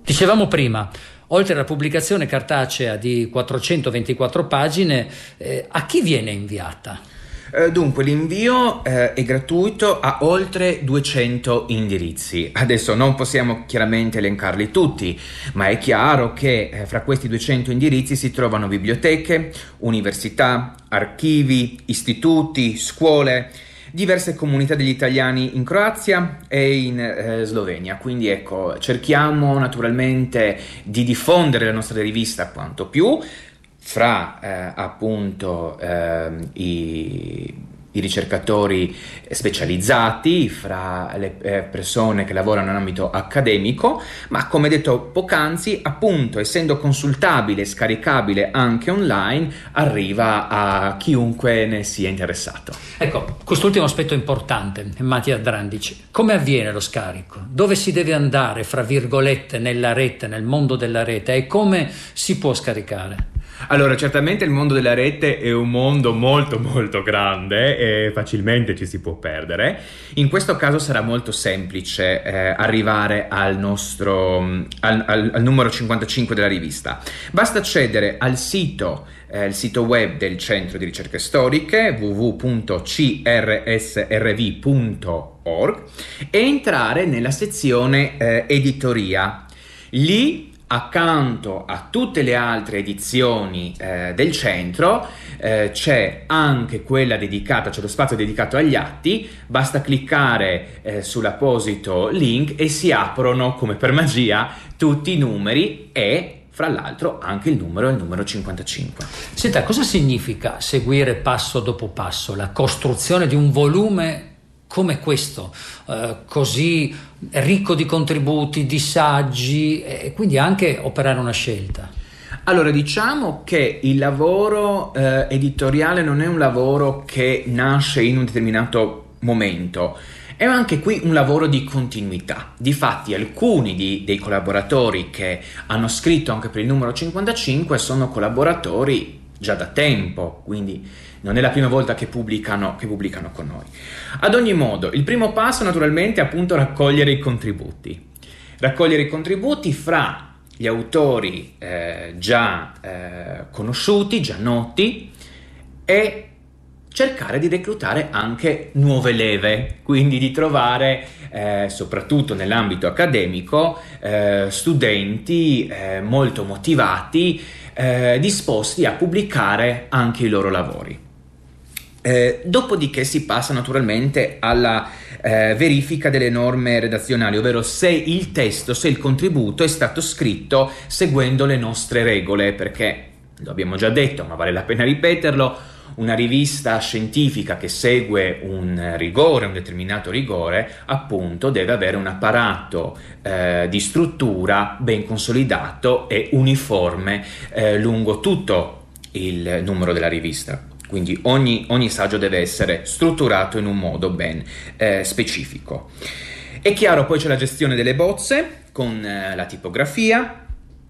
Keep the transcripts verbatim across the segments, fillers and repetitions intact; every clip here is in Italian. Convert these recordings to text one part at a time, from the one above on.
Dicevamo prima, oltre alla pubblicazione cartacea di quattrocentoventiquattro pagine, eh, a chi viene inviata? Eh, dunque, l'invio eh, è gratuito a oltre duecento indirizzi. Adesso non possiamo chiaramente elencarli tutti, ma è chiaro che eh, fra questi duecento indirizzi si trovano biblioteche, università, archivi, istituti, scuole, diverse comunità degli italiani in Croazia e in eh, Slovenia. Quindi ecco, cerchiamo naturalmente di diffondere la nostra rivista quanto più fra eh, appunto eh, i, i ricercatori specializzati, fra le eh, persone che lavorano in ambito accademico, ma come detto poc'anzi, appunto, essendo consultabile e scaricabile anche online, arriva a chiunque ne sia interessato. Ecco, quest'ultimo aspetto importante, Mattia Drandic. Come avviene lo scarico? Dove si deve andare, fra virgolette, nella rete, nel mondo della rete, e come si può scaricare? Allora, certamente il mondo della rete è un mondo molto molto grande e facilmente ci si può perdere. In questo caso sarà molto semplice eh, arrivare al nostro al, al, al numero cinquantacinque della rivista. Basta accedere al sito eh, il sito web del Centro di Ricerche Storiche w w w punto c r s r v punto org e entrare nella sezione eh, editoria. Lì, accanto a tutte le altre edizioni eh, del centro, eh, c'è anche quella dedicata, c'è lo spazio dedicato agli atti. Basta cliccare eh, sull'apposito link e si aprono come per magia tutti i numeri e fra l'altro anche il numero è il numero cinquantacinque. Senta, cosa significa seguire passo dopo passo la costruzione di un volume come questo, eh, così ricco di contributi, di saggi, e quindi anche operare una scelta? Allora, diciamo che il lavoro eh, editoriale non è un lavoro che nasce in un determinato momento, è anche qui un lavoro di continuità. Difatti alcuni di, dei collaboratori che hanno scritto anche per il numero cinquantacinque sono collaboratori già da tempo, quindi non è la prima volta che pubblicano, che pubblicano con noi. Ad ogni modo, il primo passo naturalmente è appunto raccogliere i contributi. Raccogliere i contributi fra gli autori eh, già eh, conosciuti, già noti, e cercare di reclutare anche nuove leve, quindi di trovare, eh, soprattutto nell'ambito accademico, eh, studenti eh, molto motivati, eh, disposti a pubblicare anche i loro lavori. Eh, dopodiché si passa naturalmente alla eh, verifica delle norme redazionali, ovvero se il testo, se il contributo è stato scritto seguendo le nostre regole, perché lo abbiamo già detto, ma vale la pena ripeterlo, una rivista scientifica che segue un rigore, un determinato rigore, appunto deve avere un apparato eh, di struttura ben consolidato e uniforme eh, lungo tutto il numero della rivista. Quindi ogni, ogni saggio deve essere strutturato in un modo ben eh, specifico. È chiaro, poi c'è la gestione delle bozze con eh, la tipografia,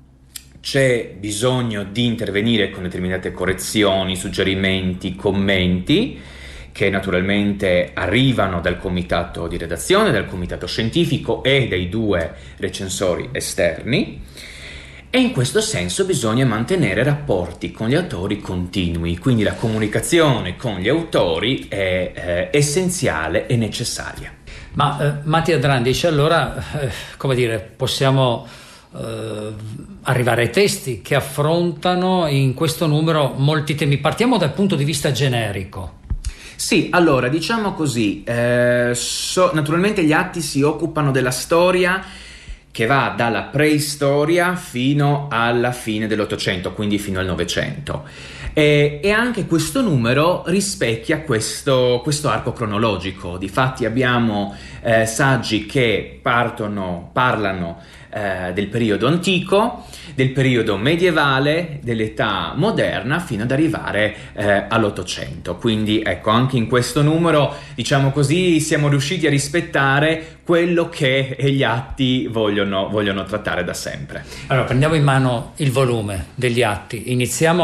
c'è bisogno di intervenire con determinate correzioni, suggerimenti, commenti, che naturalmente arrivano dal comitato di redazione, dal comitato scientifico e dai due recensori esterni. E in questo senso bisogna mantenere rapporti con gli autori continui, quindi la comunicazione con gli autori è eh, essenziale e necessaria. Ma eh, Mattia Drandic, allora, eh, come dire, possiamo eh, arrivare ai testi che affrontano in questo numero molti temi. Partiamo dal punto di vista generico. Sì, allora, diciamo così, eh, so, naturalmente gli atti si occupano della storia che va dalla preistoria fino alla fine dell'Ottocento, quindi fino al Novecento. E, e anche questo numero rispecchia questo, questo arco cronologico. Difatti abbiamo eh, saggi che partono, parlano eh, del periodo antico, del periodo medievale, dell'età moderna, fino ad arrivare eh, all'Ottocento. Quindi ecco, anche in questo numero, diciamo così, siamo riusciti a rispettare quello che gli atti vogliono, vogliono trattare da sempre. Allora, prendiamo in mano il volume degli atti. Iniziamo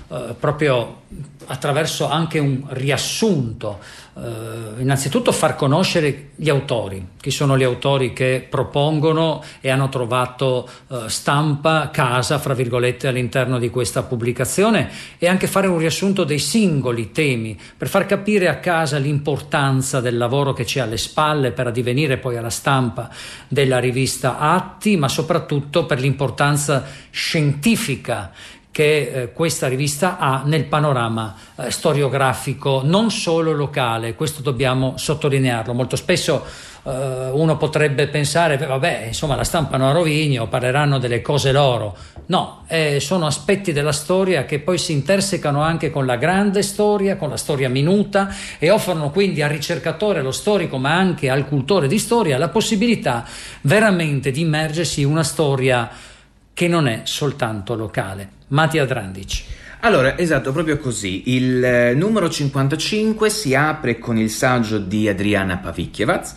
eh, proprio attraverso anche un riassunto. Eh, innanzitutto far conoscere gli autori, chi sono gli autori che propongono e hanno trovato eh, stampa, casa, fra virgolette, all'interno di questa pubblicazione, e anche fare un riassunto dei singoli temi per far capire a casa l'importanza del lavoro che c'è alle spalle per addivenire poi alla stampa della rivista Atti, ma soprattutto per l'importanza scientifica che eh, questa rivista ha nel panorama eh, storiografico non solo locale. Questo dobbiamo sottolinearlo. Molto spesso eh, uno potrebbe pensare, beh, vabbè, insomma, la stampano a Rovigno, parleranno delle cose loro. No, eh, sono aspetti della storia che poi si intersecano anche con la grande storia, con la storia minuta, e offrono quindi al ricercatore, allo storico, ma anche al cultore di storia, la possibilità veramente di immergersi in una storia che non è soltanto locale. Matija Drandic. Allora, esatto, proprio così. Il eh, numero cinquantacinque si apre con il saggio di Adriana Pavikjevac.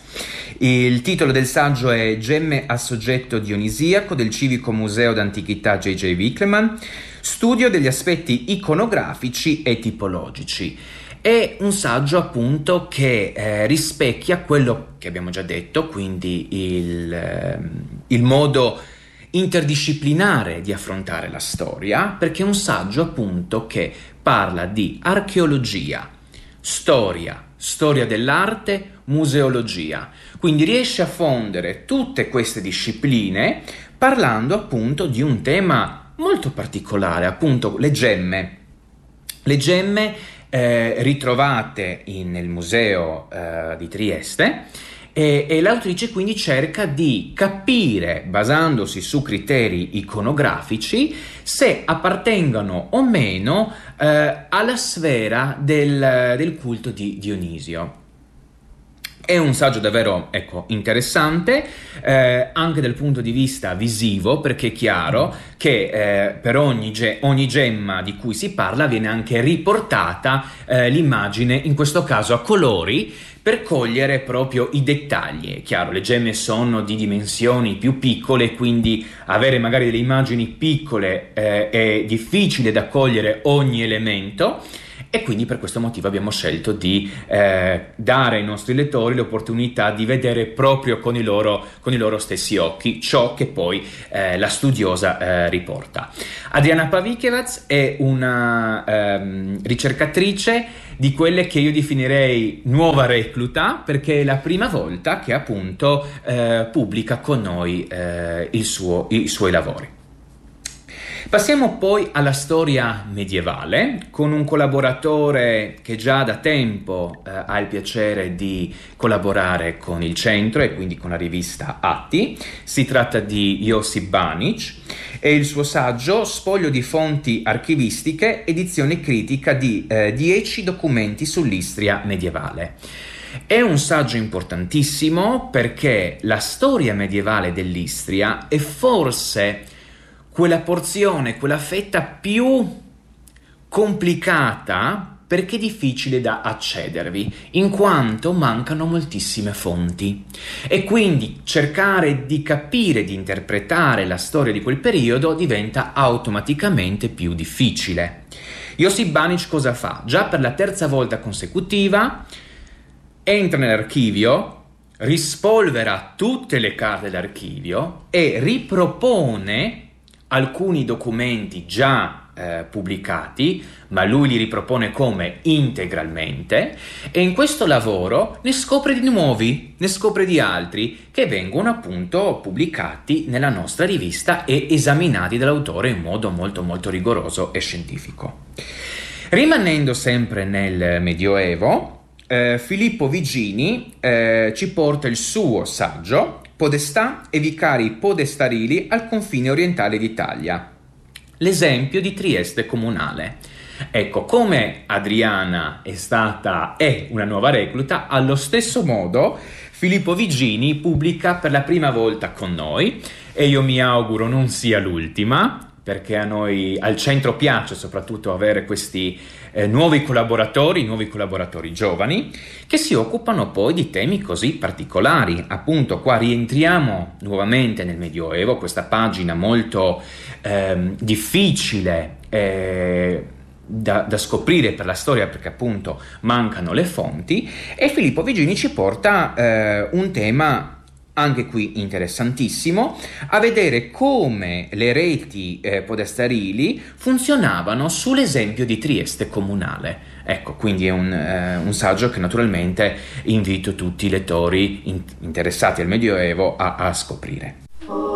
Il titolo del saggio è Gemme a soggetto dionisiaco del Civico Museo d'Antichità J J Wickleman, studio degli aspetti iconografici e tipologici. È un saggio appunto che eh, rispecchia quello che abbiamo già detto, quindi il, eh, il modo interdisciplinare di affrontare la storia, perché è un saggio appunto che parla di archeologia, storia, storia dell'arte, museologia, quindi riesce a fondere tutte queste discipline parlando appunto di un tema molto particolare, appunto le gemme. Le gemme eh, ritrovate in, nel museo eh, di Trieste. E, e l'autrice quindi cerca di capire, basandosi su criteri iconografici, se appartengano o meno eh, alla sfera del, del culto di Dionisio. È un saggio davvero, ecco, interessante, eh, anche dal punto di vista visivo, perché è chiaro che eh, per ogni, ge- ogni gemma di cui si parla viene anche riportata eh, l'immagine, in questo caso a colori, per cogliere proprio i dettagli. È chiaro, le gemme sono di dimensioni più piccole, quindi avere magari delle immagini piccole eh, è difficile da cogliere ogni elemento, e quindi per questo motivo abbiamo scelto di eh, dare ai nostri lettori l'opportunità di vedere proprio con i loro, con i loro stessi occhi ciò che poi eh, la studiosa eh, riporta. Adriana Pavikjevac è una ehm, ricercatrice di quelle che io definirei nuova recluta, perché è la prima volta che appunto eh, pubblica con noi eh, il suo, i suoi lavori. Passiamo poi alla storia medievale, con un collaboratore che già da tempo eh, ha il piacere di collaborare con il centro e quindi con la rivista Atti. Si tratta di Josip Banic e il suo saggio Spoglio di fonti archivistiche, edizione critica di eh, dieci documenti sull'Istria medievale. È un saggio importantissimo perché la storia medievale dell'Istria è forse quella porzione, quella fetta più complicata, perché è difficile da accedervi, in quanto mancano moltissime fonti. E quindi cercare di capire, di interpretare la storia di quel periodo diventa automaticamente più difficile. Josip Banic cosa fa? Già per la terza volta consecutiva entra nell'archivio, rispolvera tutte le carte dell'archivio e ripropone alcuni documenti già eh, pubblicati, ma lui li ripropone come integralmente, e in questo lavoro ne scopre di nuovi, ne scopre di altri che vengono appunto pubblicati nella nostra rivista e esaminati dall'autore in modo molto molto rigoroso e scientifico. Rimanendo sempre nel Medioevo, eh, Filippo Vigini eh, ci porta il suo saggio Podestà e vicari podestarili al confine orientale d'Italia. L'esempio di Trieste comunale. Ecco, come Adriana è stata è una nuova recluta, allo stesso modo Filippo Vigini pubblica per la prima volta con noi, e io mi auguro non sia l'ultima, perché a noi al centro piace soprattutto avere questi eh, nuovi collaboratori, nuovi collaboratori giovani, che si occupano poi di temi così particolari. Appunto, qua rientriamo nuovamente nel Medioevo, questa pagina molto eh, difficile, eh, da, da scoprire per la storia, perché appunto mancano le fonti, e Filippo Vigini ci porta eh, un tema anche qui interessantissimo, a vedere come le reti eh, podestarili funzionavano sull'esempio di Trieste comunale. Ecco, quindi è un, eh, un saggio che naturalmente invito tutti i lettori in- interessati al Medioevo a, a scoprire.